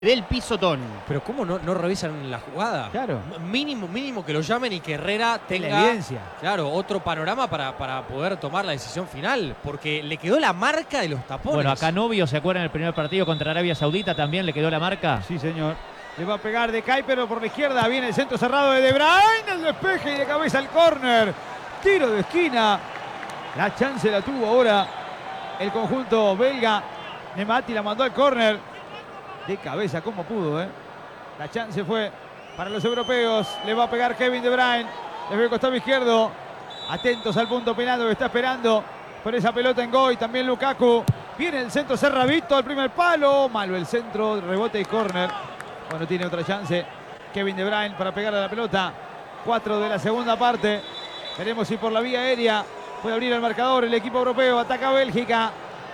del pisotón. Pero ¿cómo no revisan la jugada? Claro. Mínimo que lo llamen y que Herrera tenga la evidencia. Claro, otro panorama para poder tomar la decisión final. Porque le quedó la marca de los tapones. Bueno, acá Novio, ¿se acuerdan el primer partido contra Arabia Saudita? También le quedó la marca. Sí, señor. Le va a pegar de Kai, pero por la izquierda viene el centro cerrado de Bruyne. El despeje y de cabeza el córner. Tiro de esquina. La chance la tuvo ahora el conjunto belga. Nemati la mandó al córner. De cabeza como pudo, ¿eh? La chance fue para los europeos. Le va a pegar Kevin De Bruyne. Desde el costado izquierdo. Atentos al punto penal que está esperando por esa pelota en Goy. También Lukaku. Viene el centro Serravito al primer palo. Malo el centro, rebote y córner. Bueno, tiene otra chance Kevin De Bruyne para pegar a la pelota. 4 de la segunda parte. Veremos si por la vía aérea puede abrir el marcador el equipo europeo. Ataca a Bélgica.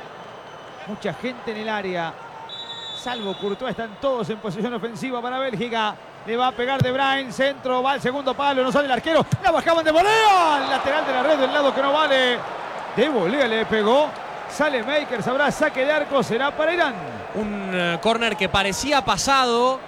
Mucha gente en el área. Salvo Courtois, están todos en posición ofensiva para Bélgica. Le va a pegar De Bruyne, centro, va al segundo palo, no sale el arquero. La bajaban de volea, al lateral de la red del lado que no vale. De volea le pegó. Sale Makers, habrá saque de arco, será para Irán. Un córner que parecía pasado,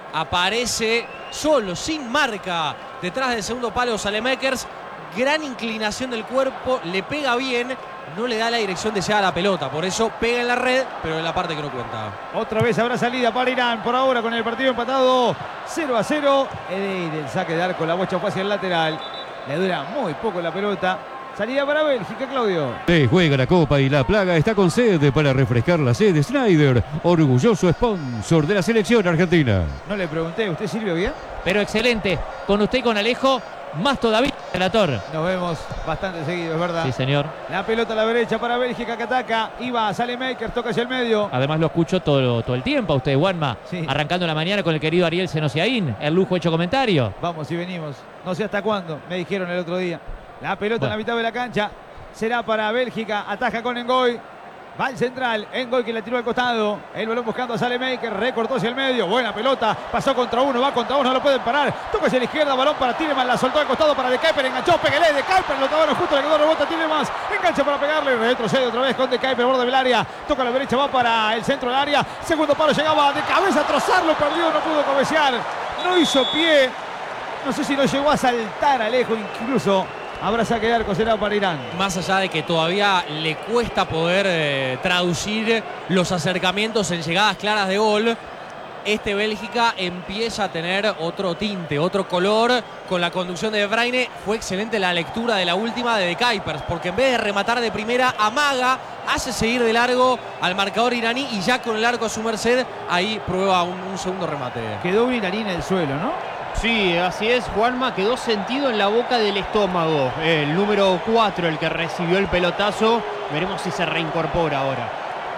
aparece solo, sin marca, detrás del segundo palo Saelemaekers. Gran inclinación del cuerpo, le pega bien, no le da la dirección deseada a la pelota. Por eso pega en la red, pero en la parte que no cuenta. Otra vez habrá salida para Irán, por ahora con el partido empatado 0-0. Edeir, el saque de arco, la bocha fue hacia el lateral. Le dura muy poco la pelota. Salida para Bélgica, Claudio. Se juega la Copa y la Plaga está con sed para refrescar la sed. Snyder, orgulloso sponsor de la selección argentina. No le pregunté, ¿usted sirvió bien? Pero excelente. Con usted y con Alejo, más todavía, relator. Nos vemos bastante seguido, es verdad. Sí, señor. La pelota a la derecha para Bélgica que ataca. Iba, sale Makers, toca hacia el medio. Además lo escucho todo el tiempo a usted, Juanma. Sí. Arrancando la mañana con el querido Ariel Senosiaín. El lujo hecho comentario. Vamos y venimos. No sé hasta cuándo, me dijeron el otro día. La pelota en la mitad de la cancha. Será para Bélgica. Ataja con Ngoy. Va al central. Ngoy que la tiró al costado. El balón buscando a Saelemaekers. Recortó hacia el medio. Buena pelota. Pasó contra uno. Va contra uno. No lo pueden parar. Toca hacia la izquierda. Balón para Tielemans. La soltó al costado para De Kuyper. Enganchó. Peguelé. De Kuyper. Lo tabaron justo. Le quedó rebota. Tielemans. Engancha para pegarle. Retrocede otra vez con De Kuyper. Borde del área. Toca a la derecha. Va para el centro del área. Segundo palo. Llegaba de cabeza a trozarlo. Perdió. No pudo cabecear. No hizo pie. No sé si lo llegó a saltar Alejo incluso. Habrá saque de arco, será para Irán. Más allá de que todavía le cuesta poder traducir los acercamientos en llegadas claras de gol, este Bélgica empieza a tener otro tinte, otro color con la conducción de De Bruyne. Fue excelente la lectura de la última de Kuyper, porque en vez de rematar de primera, amaga, hace seguir de largo al marcador iraní y ya con el arco a su merced, ahí prueba un segundo remate. Quedó un iraní en el suelo, ¿no? Sí, así es, Juanma, quedó sentido en la boca del estómago. El número 4, el que recibió el pelotazo. Veremos si se reincorpora ahora.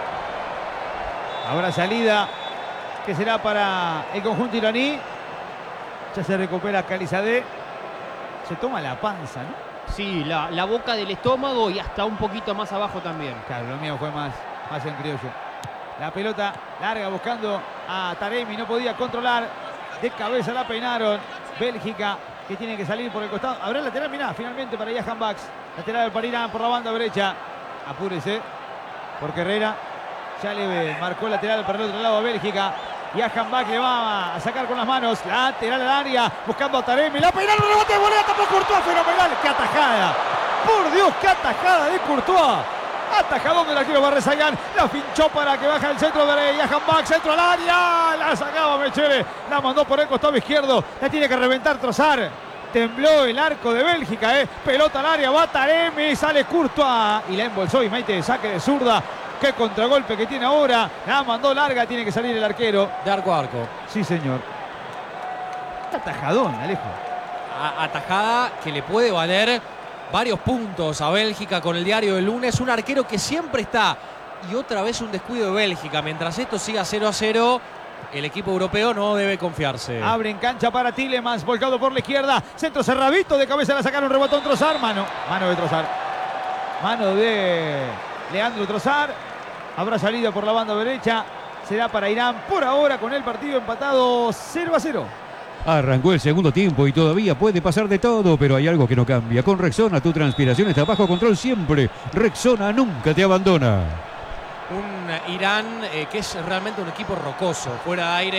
Habrá salida que será para el conjunto iraní. Ya se recupera Khalizadeh. Se toma la panza, ¿no? Sí, la boca del estómago y hasta un poquito más abajo también. Claro, lo mío fue más en criollo. La pelota larga buscando a Taremi. No podía controlar. De cabeza la peinaron. Bélgica que tiene que salir por el costado. Habrá lateral, mirá, finalmente para Jahan Baks. Lateral para Irán por la banda derecha. Apúrese, porque Herrera ya le marcó el lateral para el otro lado a Bélgica. Jahan Baks le va a sacar con las manos. Lateral al área, buscando a Taremi. La peinaron, rebote de volea, tapó Courtois, fenomenal. ¡Qué atajada! ¡Por Dios, qué atajada de Courtois! Atajadón del arquero Barresayan. La pinchó para que baja el centro de Jahan Baks. Centro al área. La sacaba Mechele. La mandó por el costado izquierdo. La tiene que reventar Trossard. Tembló el arco de Bélgica. Pelota al área. Va Taremi. Sale Courtois. Y la embolsó. Y Maite de saque de zurda. Qué contragolpe que tiene ahora. La mandó larga. Tiene que salir el arquero. De arco a arco. Sí, señor. Atajadón, Alejo. Atajada que le puede valer varios puntos a Bélgica con el diario del lunes. Un arquero que siempre está. Y otra vez un descuido de Bélgica. Mientras esto siga 0-0, el equipo europeo no debe confiarse. Abre en cancha para Tielemans. Volcado por la izquierda. Centro Serravito. De cabeza la sacaron. Rebotón Trossard. Mano de Trossard. Mano de Leandro Trossard. Habrá salido por la banda derecha. Será para Irán por ahora con el partido empatado 0-0. Arrancó el segundo tiempo y todavía puede pasar de todo, pero hay algo que no cambia. Con Rexona tu transpiración está bajo control siempre. Rexona nunca te abandona. Un Irán que es realmente un equipo rocoso, fuera de aire.